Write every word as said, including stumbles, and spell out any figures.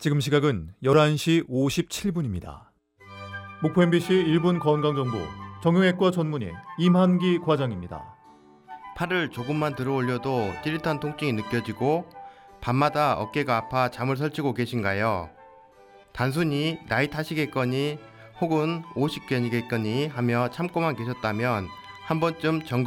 지금 시각은 열한 시 오십칠 분입니다. 목포 엠비씨 일 분 건강정보 정형외과 전문의 임한기 과장입니다. 팔을 조금만 들어 올려도 찌릿한 통증이 느껴지고 밤마다 어깨가 아파 잠을 설치고 계신가요? 단순히 나이 탓이겠거니 혹은 오십견이겠거니 하며 참고만 계셨다면 한 번쯤 점검